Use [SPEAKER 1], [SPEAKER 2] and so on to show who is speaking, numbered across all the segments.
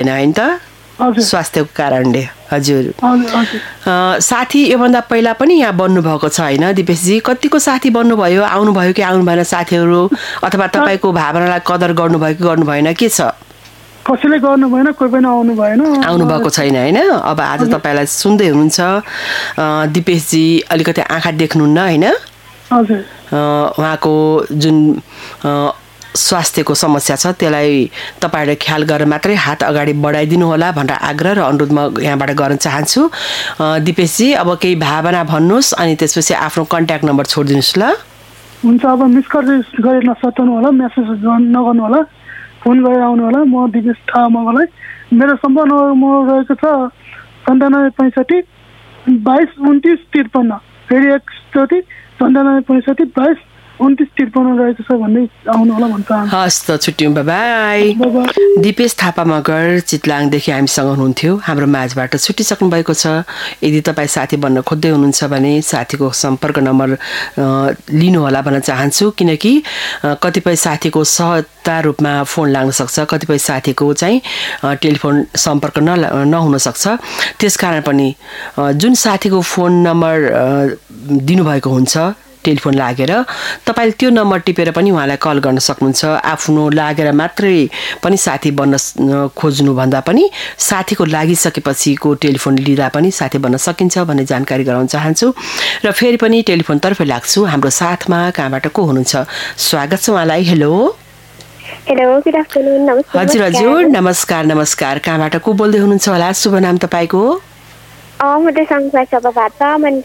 [SPEAKER 1] हैन त स्वास्थ्यको कारणले हजुर साथी योभन्दा पहिला पनि यहाँ बन्नुभएको छ होइन दिपेशजी कतिको साथी बन्नुभयो आउनुभयो कि आउनु भएन साथीहरू अथवा तपाईँको भावनालाई कदर गर्नुभयो कि गर्नु भएन के छ
[SPEAKER 2] कसैले गर्नु भएन कोही पनि आउनु भएन
[SPEAKER 1] आउनु भएको छैन हैन अब आज तपाईलाई सुन्दै हुनुहुन्छ दिपेशजी अलिकति आँखा देख्नुहुन्न हैन
[SPEAKER 2] हजुर
[SPEAKER 1] उहाँको जुन स्वास्थ्यको समस्या छ त्यसलाई तपाईहरुले ख्याल गरेर मात्रै हात अगाडि बढाइदिनु होला भनेर आग्रह र अनुरोध म यहाँबाट गर्न चाहन्छु दिपेशजी अब केही भावना भन्नुस् अनि त्यसपछि आफ्नो कन्ट्याक्ट नम्बर छोड्दिनुस् ल
[SPEAKER 2] हुन्छ अब मिस कल गरे नसताउनु होला मेसेज नगर्नु होला फोन गरेर आउनु होला म दिपेश थापालाई मेरो सम्पर्क नम्बर रहेको छ 9765 222953 फेरि एकचोटि 9765 222953 रहेको छ भन्दै आउनु होला भन्छ
[SPEAKER 1] हस् त छुट्यौं बाइ दिपेश थापा मगर चितलाङदेखि हामीसँग हुनुहुन्थ्यो हाम्रो माझबाट छुटिसक्नु भएको छ यदि तपाई साथी बन्न खोज्दै हुनुहुन्छ भने साथीको सम्पर्क नम्बर लिनु होला भन्न चाहन्छु किनकि कतिपय साथीको सहजता रूपमा फोन लाग्न सक्छ कतिपय साथीको चाहिँ टेलिफोन सम्पर्क नहुन सक्छ त्यसकारण पनि जुन साथीको फोन नम्बर दिनुभएको हुन्छ टेलिफोन लागेर तपाईले त्यो नम्बर टिपेर पनि उहाँलाई कल गर्न सक्नुहुन्छ आफ्नो लागेर मात्रै पनि साथी बन्न खोज्नु भन्दा पनि साथीको लागिसकेपछिको टेलिफोन लिँदा पनि साथी बन्न सकिन्छ भन्ने जानकारी गराउन चाहन्छु र फेरि पनि टेलिफोन तर्फ लाग्छु हाम्रो साथमा कहाँबाट को हुनुहुन्छ स्वागत छ उहाँलाई हेलो
[SPEAKER 3] हेलो गुड आफ्टरनुन नमस्कार
[SPEAKER 1] हजुर हजुर नमस्कार कहाँबाट को बोल्दै हुनुहुन्छ होला शुभ नाम तपाईको
[SPEAKER 3] म त संसार सभाबाट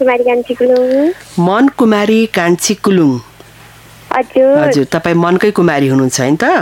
[SPEAKER 3] मन कुमारी कान्छी कुलुङ
[SPEAKER 1] हजुर तपाईँ मनकै कुमारी हुनुहुन्छ हैन त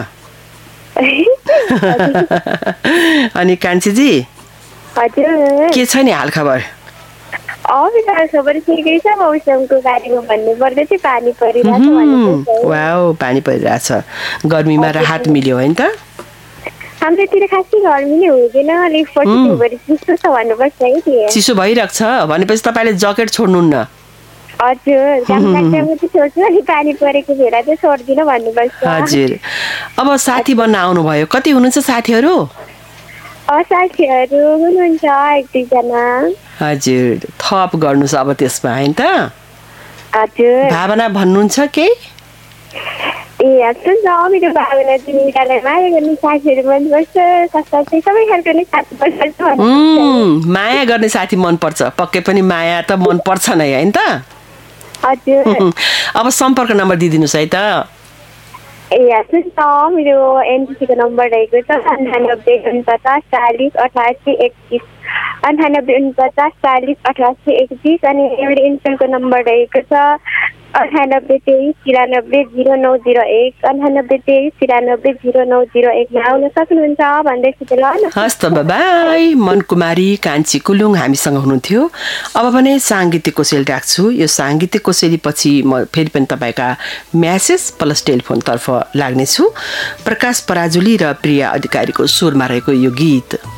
[SPEAKER 1] अनि कान्छीजी
[SPEAKER 3] हजुर
[SPEAKER 1] के छ नि हाल खबर
[SPEAKER 3] खबर ठिकै छ मौसमको बारेमा भन्नु पर्दा चाहिँ पानी परिरहेछ
[SPEAKER 1] वाउ पानी परिरहेछ गर्मीमा राहत मिल्यो हैन त
[SPEAKER 3] हाम्रोतिर खासै गर्मी नै हुँदैन अलिक 42 भरि चिसो छ भन्नुपर्छ है त्यो
[SPEAKER 1] चिसो भइरहेको छ भनेपछि तपाईले ज्याकेट छोड्नुहुन्न
[SPEAKER 3] हजुर काम लाग्दामा चाहिँ छोड्छु अनि पानी परेको बेला चाहिँ छोड्दिन भन्नुपर्छ
[SPEAKER 1] हजुर अब साथी बन्न आउनु भयो कति हुनुहुन्छ साथीहरू
[SPEAKER 3] साथीहरू हुनुहुन्छ एक दुई जना
[SPEAKER 1] हजुर थप गर्नुस् अब त्यसमा हैन त
[SPEAKER 3] हजुर
[SPEAKER 1] भावना भन्नुहुन्छ के
[SPEAKER 3] मेरो भावना चाहिँ निकालेर माया गर्ने साथीहरू मनपर्छ साथसाथै सबै खालको नै साथी मनपर्छ
[SPEAKER 1] माया गर्ने साथी मनपर्छ पक्कै पनि माया त मनपर्छ नै हैन त
[SPEAKER 3] हजुर
[SPEAKER 1] अब सम्पर्क नम्बर दिदिनुस् है त
[SPEAKER 3] मेरो एनसीको नम्बर रहेको छ 9849408831 9849408831 अनि मेरो इन्सलको नम्बर रहेको छ 9823930901 9823930901 मा आउन सक्नुहुन्छ भन्दैछु त ल
[SPEAKER 1] हस् त बाइ मन कुमारी कान्छी कुलुङ हामीसँग हुनुहुन्थ्यो अब भने सांगीतिक कोसेली राख्छु यो सांगीतिक कोसेली पछि म फेरि पनि तपाईका मेसेज प्लस टेलिफोन तर्फ लाग्नेछु प्रकाश पराजुली र प्रिया अधिकारीको स्वरमा रहेको यो गीत